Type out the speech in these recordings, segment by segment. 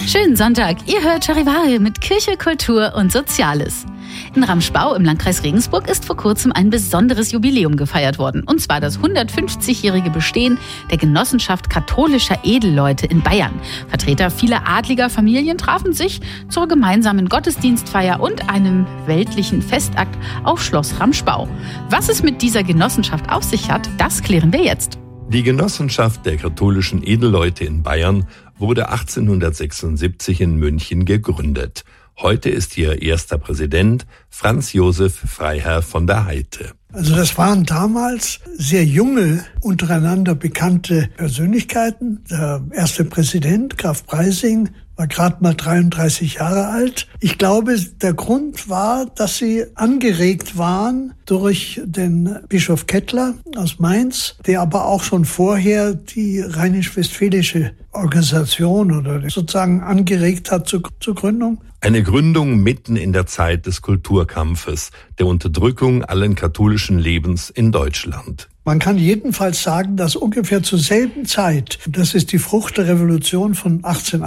Schönen Sonntag, ihr hört Charivari mit Kirche, Kultur und Soziales. In Ramschbau im Landkreis Regensburg ist vor kurzem ein besonderes Jubiläum gefeiert worden. Und zwar das 150-jährige Bestehen der Genossenschaft katholischer Edelleute in Bayern. Vertreter vieler adliger Familien trafen sich zur gemeinsamen Gottesdienstfeier und einem weltlichen Festakt auf Schloss Ramschbau. Was es mit dieser Genossenschaft auf sich hat, das klären wir jetzt. Die Genossenschaft der katholischen Edelleute in Bayern wurde 1876 in München gegründet. Heute ist ihr erster Präsident Franz Josef Freiherr von der Heite. Also das waren damals sehr junge, untereinander bekannte Persönlichkeiten. Der erste Präsident, Graf Preysing, war gerade mal 33 Jahre alt. Ich glaube, der Grund war, dass sie angeregt waren durch den Bischof Kettler aus Mainz, der aber auch schon vorher die rheinisch-westfälische Organisation oder sozusagen angeregt hat zur Gründung. Eine Gründung mitten in der Zeit des Kulturkampfes, der Unterdrückung allen katholischen Lebens in Deutschland. Man kann jedenfalls sagen, dass ungefähr zur selben Zeit, das ist die Frucht der Revolution von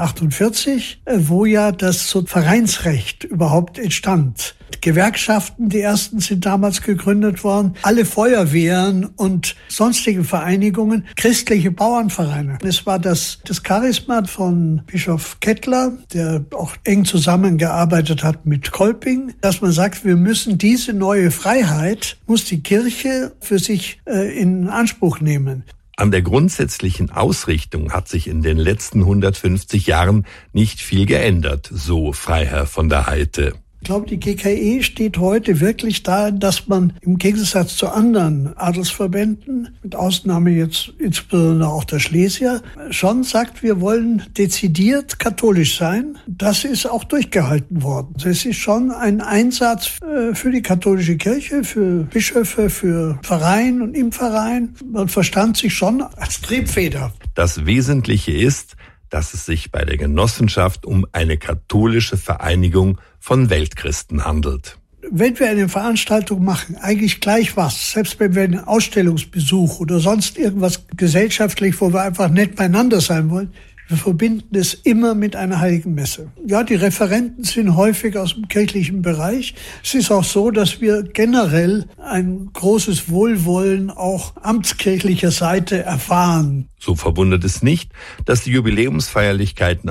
1848, wo ja das Vereinsrecht überhaupt entstand. Gewerkschaften, die ersten sind damals gegründet worden, alle Feuerwehren und sonstige Vereinigungen, christliche Bauernvereine. Es war das Charisma von Bischof Kettler, der auch eng zusammengearbeitet hat mit Kolping, dass man sagt, wir müssen diese neue Freiheit, muss die Kirche für sich in Anspruch nehmen. An der grundsätzlichen Ausrichtung hat sich in den letzten 150 Jahren nicht viel geändert, so Freiherr von der Heite. Ich glaube, die GKE steht heute wirklich da, dass man im Gegensatz zu anderen Adelsverbänden, mit Ausnahme jetzt insbesondere auch der Schlesier, schon sagt, wir wollen dezidiert katholisch sein. Das ist auch durchgehalten worden. Es ist schon ein Einsatz für die katholische Kirche, für Bischöfe, für Verein und im Verein. Man verstand sich schon als Triebfeder. Das Wesentliche ist, dass es sich bei der Genossenschaft um eine katholische Vereinigung von Weltchristen handelt. Wenn wir eine Veranstaltung machen, eigentlich gleich was, selbst wenn wir einen Ausstellungsbesuch oder sonst irgendwas gesellschaftlich, wo wir einfach nett beieinander sein wollen, wir verbinden es immer mit einer heiligen Messe. Ja, die Referenten sind häufig aus dem kirchlichen Bereich. Es ist auch so, dass wir generell ein großes Wohlwollen auch amtskirchlicher Seite erfahren. So verwundert es nicht, dass die Jubiläumsfeierlichkeiten